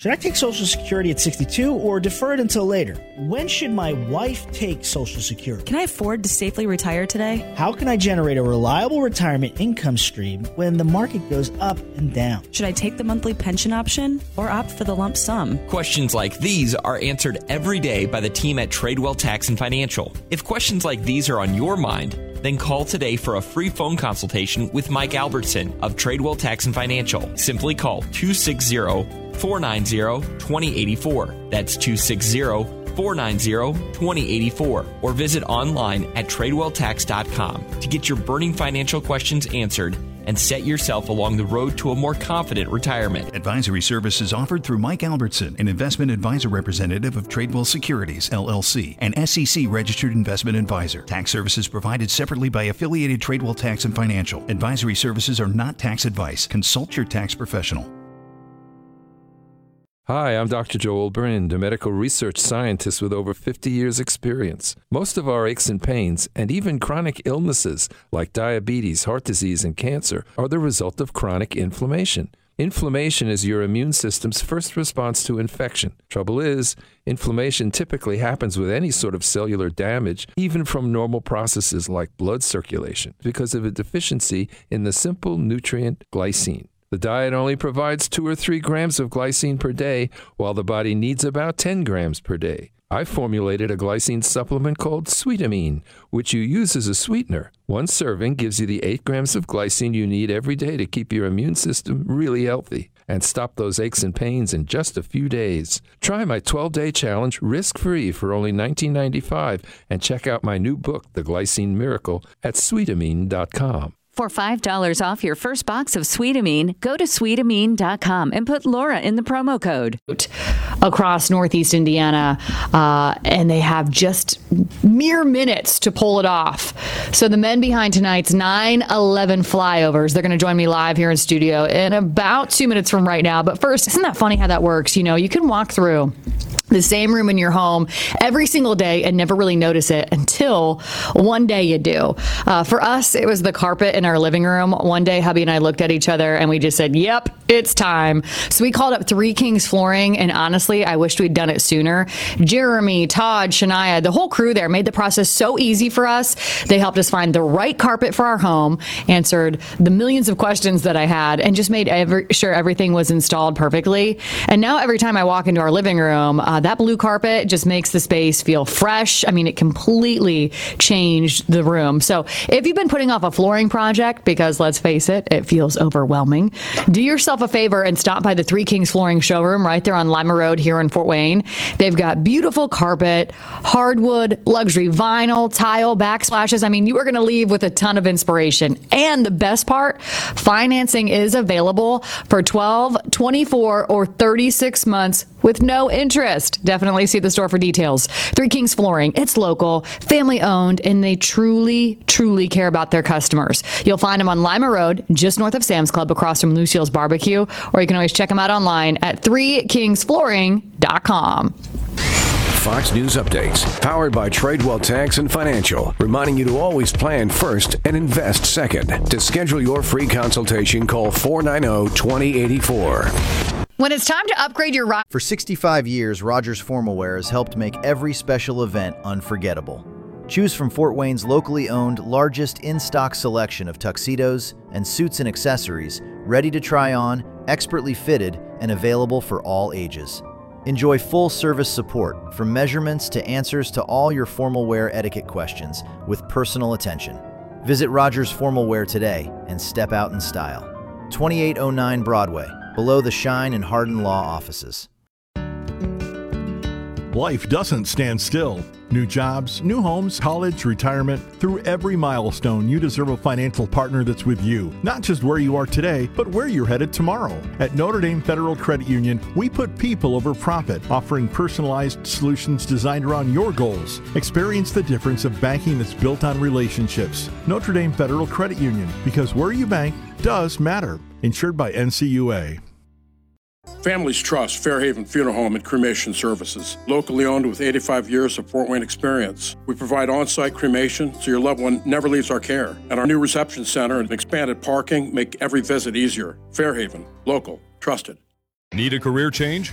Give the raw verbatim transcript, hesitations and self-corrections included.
Should I take Social Security at sixty-two or defer it until later? When should my wife take Social Security? Can I afford to safely retire today? How can I generate a reliable retirement income stream when the market goes up and down? Should I take the monthly pension option or opt for the lump sum? Questions like these are answered every day by the team at Tradewell Tax and Financial. If questions like these are on your mind, then call today for a free phone consultation with Mike Albertson of Tradewell Tax and Financial. Simply call two six zero, four nine zero, two zero eight four. That's two six zero, four nine zero, two zero eight four. Or visit online at tradewell tax dot com to get your burning financial questions answered and set yourself along the road to a more confident retirement. Advisory services offered through Mike Albertson, an investment advisor representative of Tradewell Securities, L L C, an S E C-registered investment advisor. Tax services provided separately by affiliated Tradewell Tax and Financial. Advisory services are not tax advice. Consult your tax professional. Hi, I'm Doctor Joel Brind, a medical research scientist with over fifty years' experience. Most of our aches and pains, and even chronic illnesses like diabetes, heart disease, and cancer, are the result of chronic inflammation. Inflammation is your immune system's first response to infection. Trouble is, inflammation typically happens with any sort of cellular damage, even from normal processes like blood circulation, because of a deficiency in the simple nutrient glycine. The diet only provides two or three grams of glycine per day, while the body needs about ten grams per day. I formulated a glycine supplement called Sweetamine, which you use as a sweetener. One serving gives you the eight grams of glycine you need every day to keep your immune system really healthy and stop those aches and pains in just a few days. Try my twelve-day challenge risk-free for only nineteen ninety-five dollars and check out my new book, The Glycine Miracle, at sweetamine dot com. For five dollars off your first box of Sweetamine, go to sweetamine dot com and put Laura in the promo code. Across Northeast Indiana, uh, and they have just mere minutes to pull it off. So the men behind tonight's nine eleven flyovers, they're going to join me live here in studio in about two minutes from right now. But first, isn't that funny how that works? You know, you can walk through the same room in your home every single day and never really notice it until one day you do. Uh, for us, it was the carpet in our living room. One day, hubby and I looked at each other and we just said, yep, it's time. So we called up Three Kings Flooring, and honestly, I wished we'd done it sooner. Jeremy, Todd, Shania, the whole crew there made the process so easy for us. They helped us find the right carpet for our home, answered the millions of questions that I had, and just made every, sure everything was installed perfectly. And now every time I walk into our living room, uh, that blue carpet just makes the space feel fresh. I mean, it completely changed the room. So if you've been putting off a flooring project, because let's face it, it feels overwhelming, do yourself a favor and stop by the Three Kings Flooring showroom right there on Lima Road here in Fort Wayne. They've got beautiful carpet, hardwood, luxury vinyl, tile, backsplashes. I mean, you are going to leave with a ton of inspiration. And the best part, financing is available for twelve, twenty-four, or thirty-six months with no interest. Definitely see the store for details. Three Kings Flooring, it's local, family owned, and they truly, truly care about their customers. You'll find them on Lima Road, just north of Sam's Club, across from Lucille's Barbecue, or you can always check them out online at three kings flooring dot com. Fox News Updates, powered by Tradewell Tax and Financial, reminding you to always plan first and invest second. To schedule your free consultation, call four nine zero, two zero eight four. When it's time to upgrade your ride. For sixty-five years, Rogers Formal Wear has helped make every special event unforgettable. Choose from Fort Wayne's locally owned, largest in-stock selection of tuxedos and suits and accessories, ready to try on, expertly fitted, and available for all ages. Enjoy full service support, from measurements to answers to all your formal wear etiquette questions, with personal attention. Visit Rogers Formal Wear today and step out in style. twenty-eight oh nine Broadway, below the Shine and Hardin Law offices. Life doesn't stand still. New jobs, new homes, college, retirement. Through every milestone, you deserve a financial partner that's with you. Not just where you are today, but where you're headed tomorrow. At Notre Dame Federal Credit Union, we put people over profit, offering personalized solutions designed around your goals. Experience the difference of banking that's built on relationships. Notre Dame Federal Credit Union, because where you bank does matter. Insured by N C U A. Families trust Fairhaven Funeral Home and Cremation Services. Locally owned with eighty-five years of Fort Wayne experience. We provide on-site cremation so your loved one never leaves our care. And our new reception center and expanded parking make every visit easier. Fairhaven, local, trusted. Need a career change?